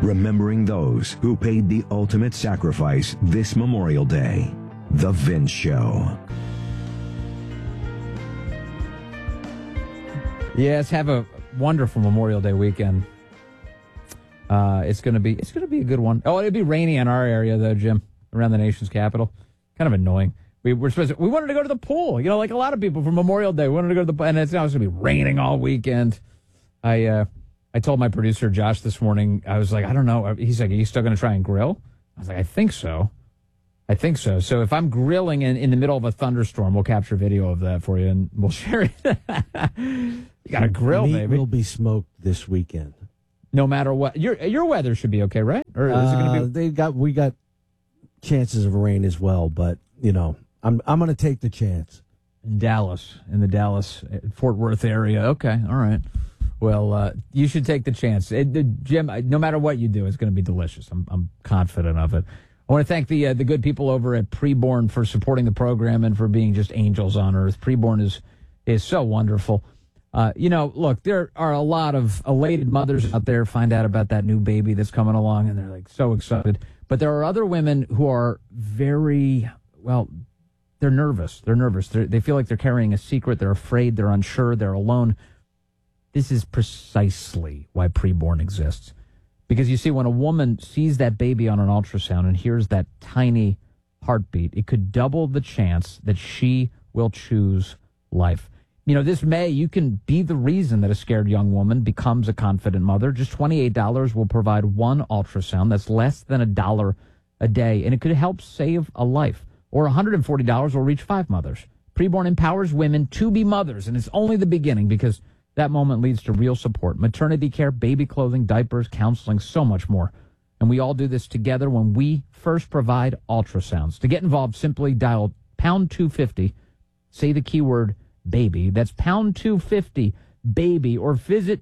remembering those who paid the ultimate sacrifice this Memorial Day. The Vince Show. Yes, have a wonderful Memorial Day weekend. It's gonna be a good one. Oh, it'll be rainy in our area though, Jim, around the nation's capital. Kind of annoying. We wanted to go to the pool, like a lot of people for Memorial Day. We wanted to go to the pool, and it's now going to be raining all weekend. I told my producer Josh this morning. I was like, I don't know. He's like, are you still going to try and grill? I was like, I think so. So if I'm grilling in the middle of a thunderstorm, we'll capture video of that for you and we'll share it. You got to grill, Meat baby. will be smoked this weekend. No matter what, your weather should be okay, right? Or is it going to be? We got chances of rain as well, but I'm going to take the chance. In the Dallas Fort Worth area. Okay, all right. Well, you should take the chance, Jim. No matter what you do, it's going to be delicious. I'm confident of it. I want to thank the good people over at Preborn for supporting the program and for being just angels on earth. Preborn is so wonderful. Look, there are a lot of elated mothers out there find out about that new baby that's coming along, and they're like so excited. But there are other women who are very, they're nervous. They feel like they're carrying a secret. They're afraid. They're unsure. They're alone. This is precisely why Preborn exists. Because you see, when a woman sees that baby on an ultrasound and hears that tiny heartbeat, it could double the chance that she will choose life. This May, you can be the reason that a scared young woman becomes a confident mother. Just $28 will provide one ultrasound. That's less than $1 a day, and it could help save a life. Or $140 will reach 5 mothers. Preborn empowers women to be mothers, and it's only the beginning because that moment leads to real support. Maternity care, baby clothing, diapers, counseling, so much more. And we all do this together when we first provide ultrasounds. To get involved, simply dial pound 250, say the keyword baby. That's pound 250 baby, or visit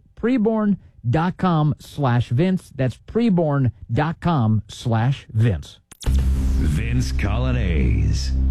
preborn.com/Vince. That's preborn.com/Vince. Vince Colonnese.